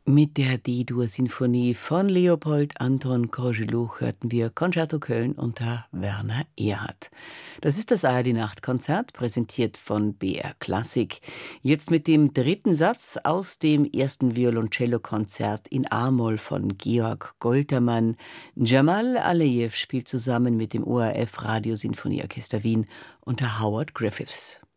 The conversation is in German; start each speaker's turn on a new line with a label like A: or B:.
A: Mit der D-Dur-Sinfonie von Leopold Anton Korzeluch hörten wir Concerto Köln unter Werner Erhardt. Das ist das ARD-Nachtkonzert, präsentiert von BR Klassik. Jetzt mit dem dritten Satz aus dem ersten Violoncello-Konzert in A-Moll von Georg Goltermann. Jamal Alejew spielt zusammen mit dem ORF Radiosinfonieorchester Wien unter Howard Griffiths.